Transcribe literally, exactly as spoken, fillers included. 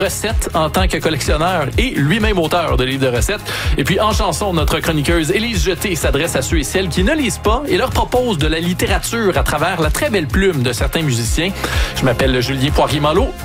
recettes en tant que collectionneur et lui-même auteur de livres de recettes. Et puis en chanson, notre chroniqueuse Élise Jeté s'adresse à ceux et celles qui ne lisent pas et leur propose de la littérature à travers la très belle plume de certains musiciens. Je m'appelle Julien Poirier-Malo.